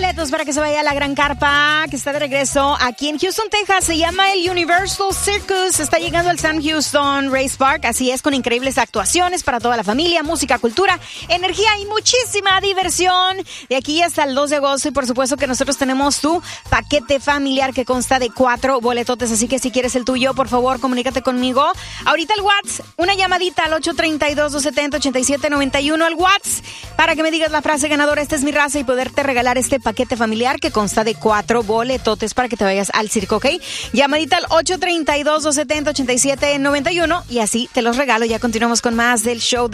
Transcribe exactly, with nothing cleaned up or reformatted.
boletos para que se vaya a la Gran Carpa, que está de regreso aquí en Houston, Texas. Se llama el Universal Circus. Está llegando al Sam Houston Race Park. Así es, con increíbles actuaciones para toda la familia, música, cultura, energía y muchísima diversión. De aquí hasta el dos de agosto. Y por supuesto que nosotros tenemos tu paquete familiar que consta de cuatro boletotes. Así que si quieres el tuyo, por favor, comunícate conmigo. Ahorita el WhatsApp, una llamadita al ocho tres dos, dos siete cero, ocho siete nueve uno al WhatsApp para que me digas la frase ganadora. Esta es mi raza y poderte regalar este paquete familiar que consta de cuatro boletotes para que te vayas al circo, ¿ok? Llamadita al ocho tres dos, dos siete cero, ocho siete nueve uno y así te los regalo. Ya continuamos con más del show de